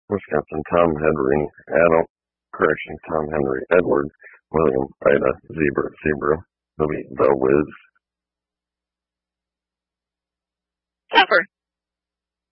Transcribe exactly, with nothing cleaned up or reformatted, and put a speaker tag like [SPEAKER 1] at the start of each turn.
[SPEAKER 1] Wisconsin, Tom Henry, Adam, correction, Tom Henry, Edward, William, Ida, Zebra, Zebra, Louis, The Wiz,